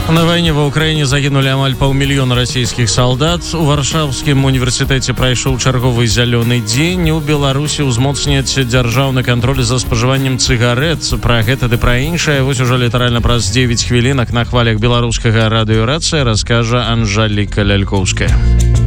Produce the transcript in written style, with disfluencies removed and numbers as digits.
На вайне ва ўкраіне загінулі амаль паўмільёна расійскіх салдат. У Варшаўскім універсітэце прайшоў чарговы зялёны дзень. У Беларусі ўзмоцняць дзяржаўны кантроль за спажываннем цыгарэт. Пра гэта ды пра іншае вось ужо літаральна праз 9 хвілінак на хвалях беларускага радыёрацыя раскажа Анжаліка Лялькоўская.